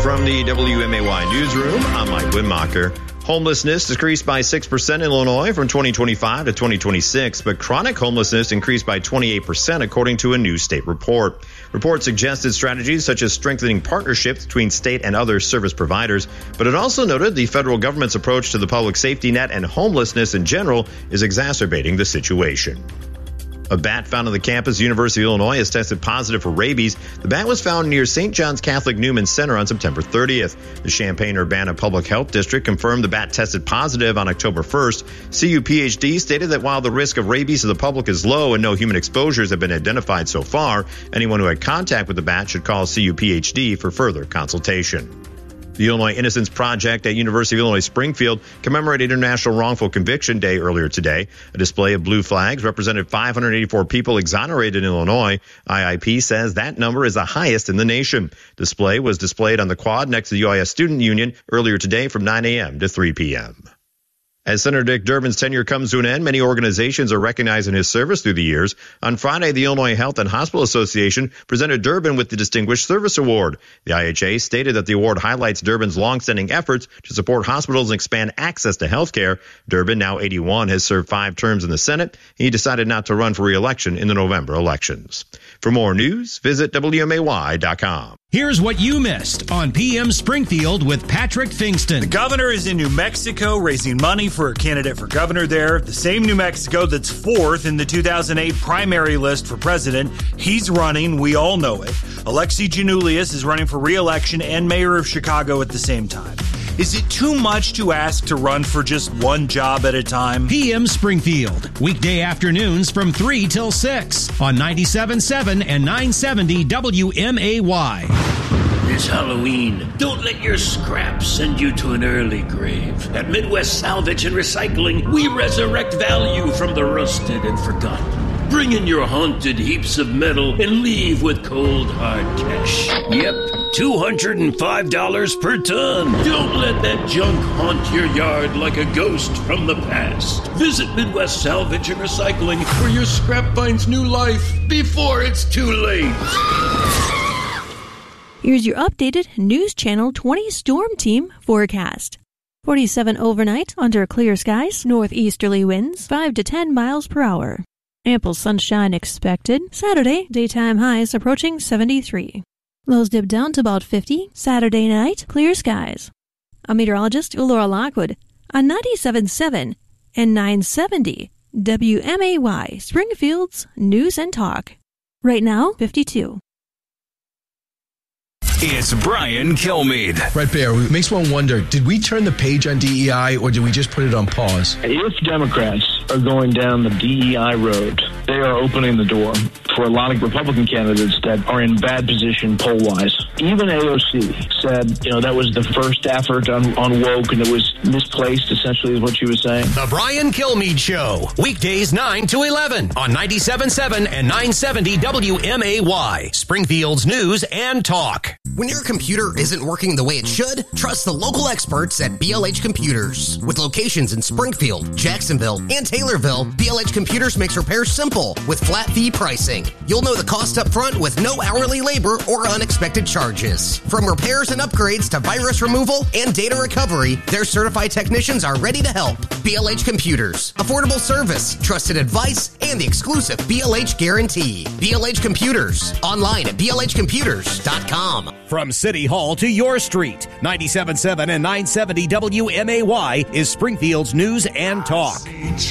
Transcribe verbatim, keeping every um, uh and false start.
From the W M A Y newsroom, I'm Mike Winmacher. Homelessness decreased by six percent in Illinois from twenty twenty-five to twenty twenty-six, but chronic homelessness increased by twenty-eight percent according to a new state report. Report suggested strategies such as strengthening partnerships between state and other service providers, but it also noted the federal government's approach to the public safety net and homelessness in general is exacerbating the situation. A bat found on the campus of the University of Illinois has tested positive for rabies. The bat was found near Saint John's Catholic Newman Center on September thirtieth. The Champaign-Urbana Public Health District confirmed the bat tested positive on October first. C U P H D stated that while the risk of rabies to the public is low and no human exposures have been identified so far, anyone who had contact with the bat should call C U P H D for further consultation. The Illinois Innocence Project at University of Illinois Springfield commemorated International Wrongful Conviction Day earlier today. A display of blue flags represented five hundred eighty-four people exonerated in Illinois. I I P says that number is the highest in the nation. Display was displayed on the quad next to the U I S Student Union earlier today from nine a.m. to three p.m. As Senator Dick Durbin's tenure comes to an end, many organizations are recognizing his service through the years. On Friday, the Illinois Health and Hospital Association presented Durbin with the Distinguished Service Award. The I H A stated that the award highlights Durbin's longstanding efforts to support hospitals and expand access to health care. Durbin, now eighty-one, has served five terms in the Senate. He decided not to run for re-election in the November elections. For more news, visit W M A Y dot com. Here's what you missed on P M Springfield with Patrick Fingston. The governor is in New Mexico raising money for a candidate for governor there. The same New Mexico that's fourth in the two thousand eight primary list for president. He's running. We all know it. Alexi Giannoulias is running for re-election and mayor of Chicago at the same time. Is it too much to ask to run for just one job at a time? P M Springfield, weekday afternoons from three till six on ninety-seven point seven and nine seventy W M A Y. This Halloween, don't let your scraps send you to an early grave. At Midwest Salvage and Recycling, we resurrect value from the rusted and forgotten. Bring in your haunted heaps of metal and leave with cold, hard cash. Yep, two hundred five dollars per ton. Don't let that junk haunt your yard like a ghost from the past. Visit Midwest Salvage and Recycling, where your scrap finds new life before it's too late. Here's your updated News Channel twenty Storm Team forecast. forty-seven overnight under clear skies, northeasterly winds five to ten miles per hour. Ample sunshine expected. Saturday, daytime highs approaching seventy-three. Lows dip down to about fifty. Saturday night, clear skies. I'm meteorologist Laura Lockwood on ninety-seven point seven and nine seventy W M A Y, Springfield's News and Talk. Right now, fifty-two. It's Brian Kilmeade. Brett Baer, it makes one wonder, did we turn the page on D E I or did we just put it on pause? If Democrats are going down the D E I road, they are opening the door for a lot of Republican candidates that are in bad position poll-wise. Even A O C said, you know, that was the first effort on, on woke and it was misplaced, essentially, is what she was saying. The Brian Kilmeade Show, weekdays nine to eleven on ninety-seven point seven and nine seventy W M A Y, Springfield's News and Talk. When your computer isn't working the way it should, trust the local experts at B L H Computers. With locations in Springfield, Jacksonville, and Taylorville, B L H Computers makes repairs simple with flat fee pricing. You'll know the cost up front with no hourly labor or unexpected charges. From repairs and upgrades to virus removal and data recovery, their certified technicians are ready to help. B L H Computers. Affordable service, trusted advice, and the exclusive B L H guarantee. B L H Computers. Online at B L H computers dot com. From City Hall to your street, ninety-seven point seven and nine seventy W M A Y is Springfield's News and Talk.